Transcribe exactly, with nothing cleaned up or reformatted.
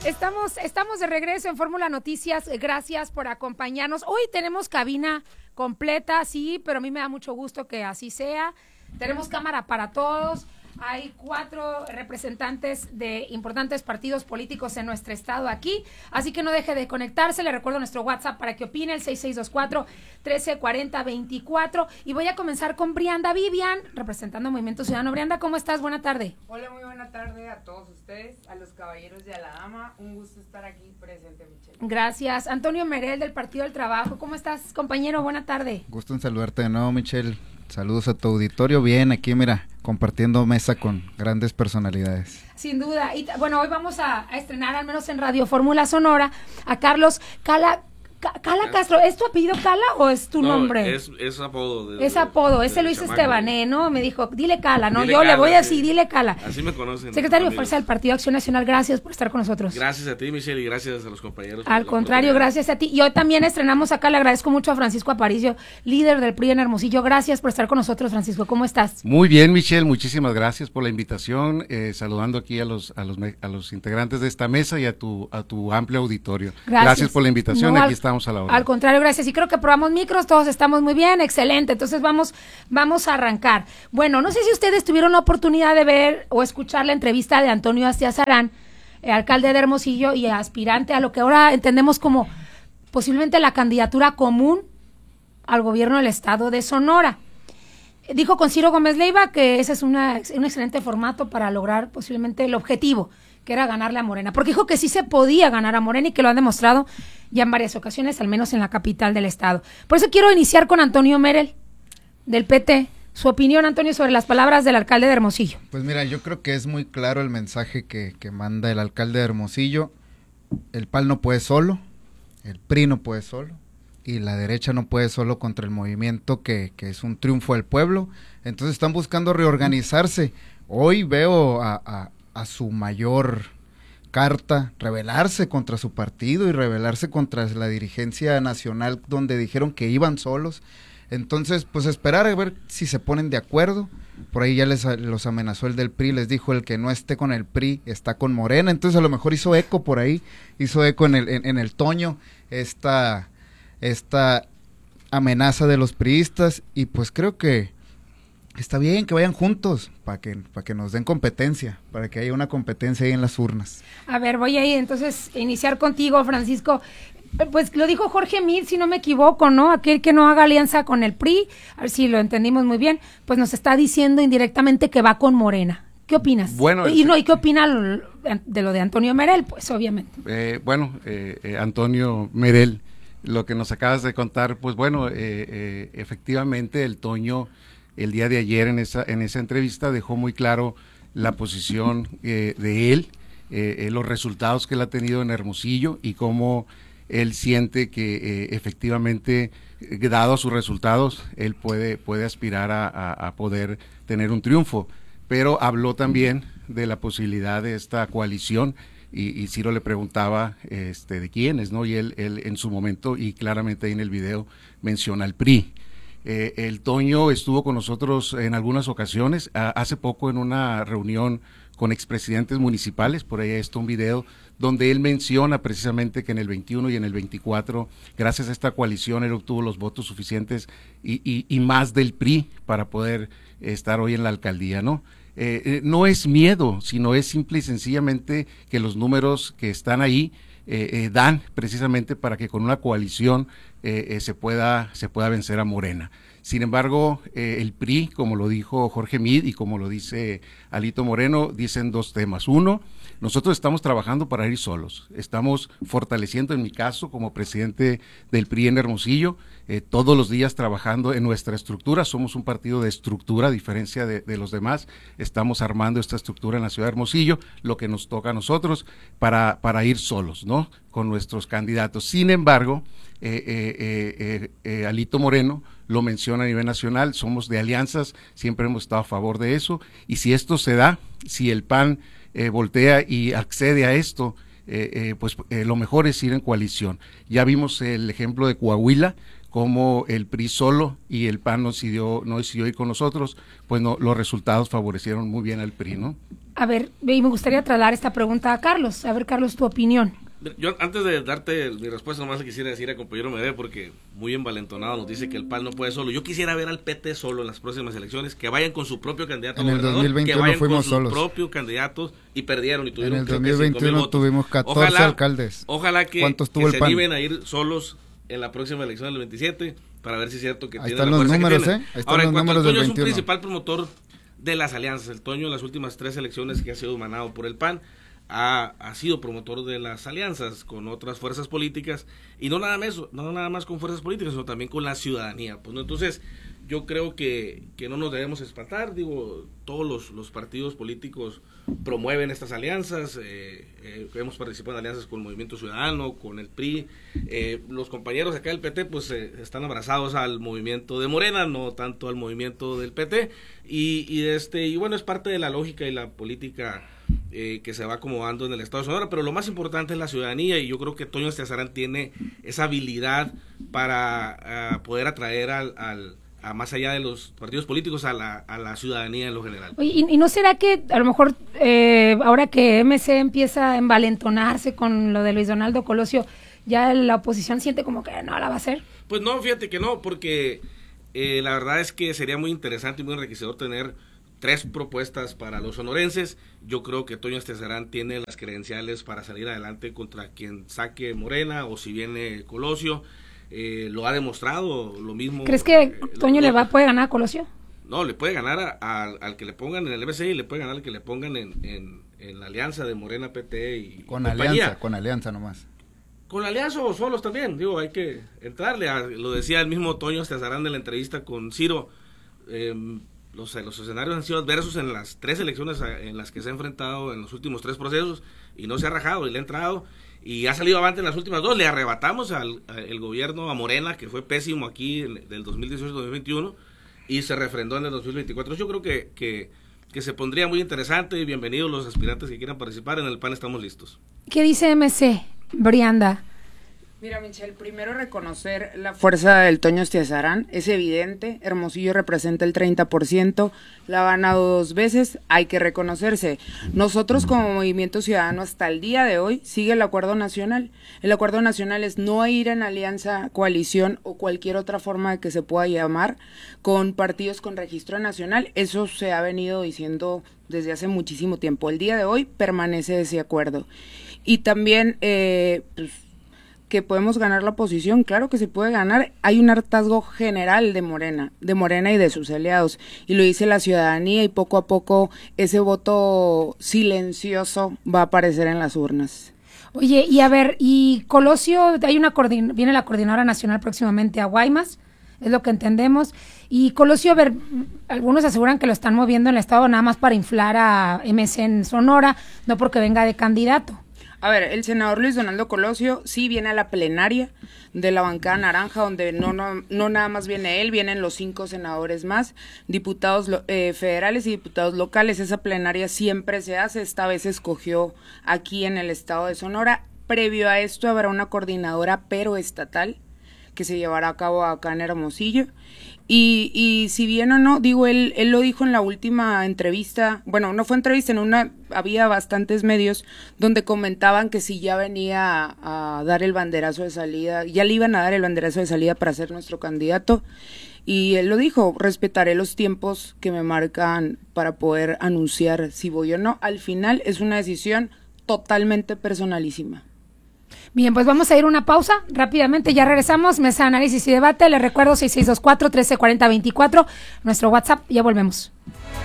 Estamos, estamos de regreso en Fórmula Noticias. Gracias por acompañarnos. Hoy tenemos cabina completa, sí, pero a mí me da mucho gusto que así sea. Tenemos cámara para todos. Hay cuatro representantes de importantes partidos políticos en nuestro estado aquí, así que no deje de conectarse. Le recuerdo nuestro WhatsApp para que opine, el seis seis dos cuatro, uno tres cuatro cero, veinticuatro. Y voy a comenzar con Brianda Vivian, representando Movimiento Ciudadano. Brianda, ¿cómo estás? Buena tarde. Hola, muy buena tarde a todos ustedes, a los caballeros y a la dama. Un gusto estar aquí presente, Michelle. Gracias. Antonio Merel, del Partido del Trabajo. ¿Cómo estás, compañero? Buena tarde. Gusto en saludarte de nuevo, Michelle. Saludos a tu auditorio. Bien, aquí mira, compartiendo mesa con grandes personalidades. Sin duda. Y bueno, hoy vamos a, a estrenar, al menos en Radio Fórmula Sonora, a Carlos Cala. Cala Castro, ¿es tu apellido Cala o es tu no, nombre? Es, es apodo. De, es apodo, de, ese de Luis chamaco. Estebané, ¿no? Me dijo, dile Cala, ¿no? Dile Yo Cala, le voy a decir, sí. dile Cala. Así me conocen. Secretario de Fuerza del Partido Acción Nacional, gracias por estar con nosotros. Gracias a ti, Michelle, y gracias a los compañeros. Al contrario, gracias a ti. Y hoy también estrenamos acá, le agradezco mucho a Francisco Aparicio, líder del P R I en Hermosillo. Gracias por estar con nosotros, Francisco. ¿Cómo estás? Muy bien, Michelle, muchísimas gracias por la invitación, eh, saludando aquí a los, a los a los integrantes de esta mesa y a tu a tu amplio auditorio. Gracias, gracias por la invitación, no, aquí al, estamos a la hora. Al contrario, gracias. Y creo que probamos micros, todos estamos muy bien, excelente. Entonces vamos, vamos a arrancar. Bueno, no sé si ustedes tuvieron la oportunidad de ver o escuchar la entrevista de Antonio Astiazarán, eh, alcalde de Hermosillo y aspirante a lo que ahora entendemos como posiblemente la candidatura común al gobierno del estado de Sonora. Dijo con Ciro Gómez Leiva que ese es una, un excelente formato para lograr posiblemente el objetivo, que era ganarle a Morena, porque dijo que sí se podía ganar a Morena y que lo han demostrado ya en varias ocasiones, al menos en la capital del estado. Por eso quiero iniciar con Antonio Merel, del P T. Su opinión, Antonio, sobre las palabras del alcalde de Hermosillo. Pues mira, yo creo que es muy claro el mensaje que, que manda el alcalde de Hermosillo. El P A N no puede solo, el P R I no puede solo, y la derecha no puede solo contra el movimiento que, que es un triunfo del pueblo. Entonces están buscando reorganizarse. Hoy veo a, a, a su mayor carta rebelarse contra su partido y rebelarse contra la dirigencia nacional, donde dijeron que iban solos. Entonces, pues esperar a ver si se ponen de acuerdo. Por ahí ya les los amenazó el del P R I, les dijo el que no esté con el P R I está con Morena. Entonces a lo mejor hizo eco por ahí, hizo eco en el, en, en el Toño esta, esta amenaza de los priistas, y pues creo que está bien que vayan juntos para que, para que nos den competencia, para que haya una competencia ahí en las urnas. A ver, voy a ir entonces a iniciar contigo, Francisco. Pues lo dijo Jorge Mir, si no me equivoco, ¿no? Aquel que no haga alianza con el P R I, a ver si lo entendimos muy bien, pues nos está diciendo indirectamente que va con Morena. ¿Qué opinas? Bueno, y no, ¿y qué opina de lo de Antonio Merel? Pues obviamente. Eh, bueno, eh, eh, Antonio Merel, lo que nos acabas de contar, pues bueno, eh, eh, efectivamente el Toño el día de ayer en esa en esa entrevista dejó muy claro la posición eh, de él, eh, eh, los resultados que él ha tenido en Hermosillo y cómo él siente que eh, efectivamente, eh, dado sus resultados, él puede, puede aspirar a, a, a poder tener un triunfo. Pero habló también de la posibilidad de esta coalición y, y Ciro le preguntaba este, de quiénes, ¿no? Y él, él en su momento, y claramente ahí en el video, menciona al P R I. Eh, el Toño estuvo con nosotros en algunas ocasiones, a, hace poco en una reunión con expresidentes municipales, por ahí está un video donde él menciona precisamente que en el veintiuno y en el veinticuatro, gracias a esta coalición, él obtuvo los votos suficientes y, y, y más del P R I para poder estar hoy en la alcaldía, ¿no? Eh, eh, no es miedo, sino es simple y sencillamente que los números que están ahí eh, eh, dan precisamente para que con una coalición eh, eh, se pueda se pueda vencer a Morena. Sin embargo, eh, el P R I, como lo dijo Jorge Mid y como lo dice Alito Moreno, dicen dos temas. Uno, nosotros estamos trabajando para ir solos, estamos fortaleciendo, en mi caso, como presidente del P R I en Hermosillo, eh, todos los días trabajando en nuestra estructura. Somos un partido de estructura, a diferencia de, de los demás. Estamos armando esta estructura en la ciudad de Hermosillo, lo que nos toca a nosotros para, para ir solos, ¿no? Con nuestros candidatos. Sin embargo, eh, eh, eh, eh, Alito Moreno lo menciona a nivel nacional, somos de alianzas, siempre hemos estado a favor de eso, y si esto se da, si el P A N eh, voltea y accede a esto, eh, eh, pues eh, lo mejor es ir en coalición. Ya vimos el ejemplo de Coahuila, como el P R I solo y el P A N no decidió, no decidió ir con nosotros, pues no, los resultados favorecieron muy bien al P R I, ¿no? A ver, y me gustaría trasladar esta pregunta a Carlos. A ver, Carlos, tu opinión. Yo antes de darte mi respuesta nomás le quisiera decir a compañero Medel, porque muy envalentonado nos dice que el P A N no puede solo. Yo quisiera ver al P T solo en las próximas elecciones, que vayan con su propio candidato en el gobernador, dos mil veintiuno que vayan fuimos con sus solos. propios candidatos y perdieron y tuvieron en el creo dos que mil veintiuno cinco mil tuvimos catorce ojalá, alcaldes. Ojalá que, ¿Cuántos tuvo que el se P A N? animen a ir solos en la próxima elección del veintisiete para ver si es cierto que Ahí tienen están la los fuerza números, que tienen. ¿eh? Ahí están Ahora, los en cuanto al números del Toño, es un veintiuno. principal promotor de las alianzas. El Toño en las últimas tres elecciones que ha sido manado por el P A N Ha, ha sido promotor de las alianzas con otras fuerzas políticas y no nada más, no nada más con fuerzas políticas, sino también con la ciudadanía. Pues, ¿no? Entonces, yo creo que, que no nos debemos espantar. Digo, todos los, los partidos políticos promueven estas alianzas. Eh, eh, hemos participado en alianzas con el Movimiento Ciudadano, con el P R I. Eh, los compañeros acá del P T pues eh, están abrazados al movimiento de Morena, no tanto al movimiento del P T. Y, y, este, y bueno, es parte de la lógica y la política Eh, que se va acomodando en el estado de Sonora, pero lo más importante es la ciudadanía, y yo creo que Toño Esteazarán tiene esa habilidad para uh, poder atraer al, al a más allá de los partidos políticos a la, a la ciudadanía en lo general. Oye, ¿y, y no será que a lo mejor eh, ahora que M C empieza a envalentonarse con lo de Luis Donaldo Colosio, ya la oposición siente como que no la va a hacer? Pues no, fíjate que no, porque eh, la verdad es que sería muy interesante y muy enriquecedor tener tres propuestas para los sonorenses. Yo creo que Toño Esteazarán tiene las credenciales para salir adelante contra quien saque Morena o si viene Colosio. Eh, lo ha demostrado, lo mismo. ¿Crees que eh, Toño lo, le va puede ganar a Colosio? No, le puede ganar a, a, al que le pongan en el M C y le puede ganar al que le pongan en, en, en la alianza de Morena, P T y con compañía. alianza, con alianza nomás. Con la alianza o solos también, digo, hay que entrarle. A, lo decía el mismo Toño Esteazarán en la entrevista con Ciro. Eh, Los, los escenarios han sido adversos en las tres elecciones en las que se ha enfrentado en los últimos tres procesos y no se ha rajado y le ha entrado y ha salido avante en las últimas dos. Le arrebatamos al el gobierno a Morena, que fue pésimo aquí en, del dos mil dieciocho al dos mil veintiuno, y se refrendó en el dos mil veinticuatro. Yo creo que, que, que se pondría muy interesante, y bienvenidos los aspirantes que quieran participar. En el P A N estamos listos. ¿Qué dice M C, Brianda? Mira, Michelle, primero reconocer la fuerza del Toño Esteazarán, es evidente. Hermosillo representa el treinta por ciento, la ha ganado dos veces, hay que reconocerse. Nosotros como Movimiento Ciudadano hasta el día de hoy sigue el acuerdo nacional. El acuerdo nacional es no ir en alianza, coalición o cualquier otra forma de que se pueda llamar con partidos con registro nacional. Eso se ha venido diciendo desde hace muchísimo tiempo. El día de hoy permanece ese acuerdo. Y también, eh, pues, que podemos ganar la oposición, claro que se puede ganar. Hay un hartazgo general de Morena, de Morena y de sus aliados, y lo dice la ciudadanía, y poco a poco ese voto silencioso va a aparecer en las urnas. Oye, y a ver, y Colosio, hay una coordin- viene la coordinadora nacional próximamente a Guaymas, es lo que entendemos, y Colosio, a ver, algunos aseguran que lo están moviendo en el estado nada más para inflar a M C en Sonora, no porque venga de candidato. A ver, el senador Luis Donaldo Colosio sí viene a la plenaria de la bancada naranja, donde no no no nada más viene él, vienen los cinco senadores más, diputados eh, federales y diputados locales. Esa plenaria siempre se hace, esta vez se escogió aquí en el estado de Sonora. Previo a esto habrá una coordinadora pero estatal que se llevará a cabo acá en Hermosillo. Y, y si bien o no, digo, él, él lo dijo en la última entrevista, bueno, no fue entrevista, en una, había bastantes medios donde comentaban que si ya venía a, a dar el banderazo de salida, ya le iban a dar el banderazo de salida para ser nuestro candidato, y él lo dijo, respetaré los tiempos que me marcan para poder anunciar si voy o no. Al final es una decisión totalmente personalísima. Bien, pues vamos a ir a una pausa rápidamente, ya regresamos, mesa de análisis y debate, les recuerdo seis seis dos cuatro, uno tres cuatro cero dos cuatro, nuestro WhatsApp, ya volvemos.